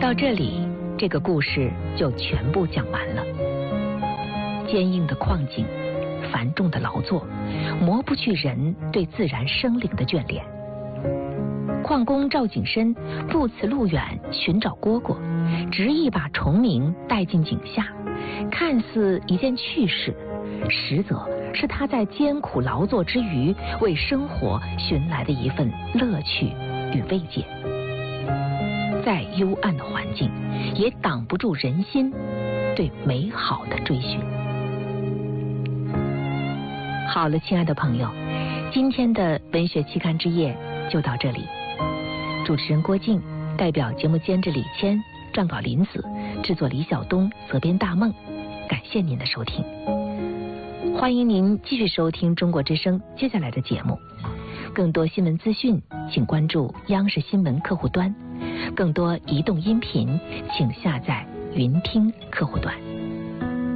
到这里，这个故事就全部讲完了。坚硬的矿井，繁重的劳作，磨不去人对自然生灵的眷恋。矿工赵景深不辞路远寻找蝈蝈，执意把虫鸣带进井下，看似一件趣事，实则是他在艰苦劳作之余为生活寻来的一份乐趣与慰藉。再幽暗的环境，也挡不住人心对美好的追寻。好了，亲爱的朋友，今天的文学期刊之夜就到这里。主持人郭静，代表节目监制李谦，撰稿林子，制作李晓东，责编大梦。感谢您的收听，欢迎您继续收听中国之声接下来的节目。更多新闻资讯，请关注央视新闻客户端；更多移动音频，请下载云听客户端。